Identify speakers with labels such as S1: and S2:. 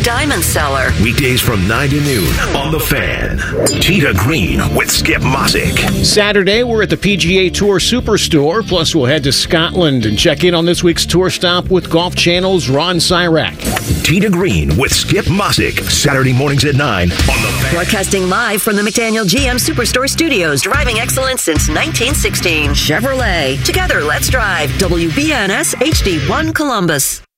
S1: Diamond Seller.
S2: Weekdays from 9 to noon on The Fan. Tita Green with Skip Mosick.
S3: Saturday, we're at the PGA Tour Superstore. Plus, we'll head to Scotland and check in on this week's tour stop with Golf Channel's Ron Syrak.
S2: Tita Green with Skip Mosick. Saturday mornings at 9 on The Fan.
S1: Broadcasting live from the McDaniel GM Superstore Studios. Driving excellence since 1916. Chevrolet. Together, let's drive. WBNS HD1 Columbus.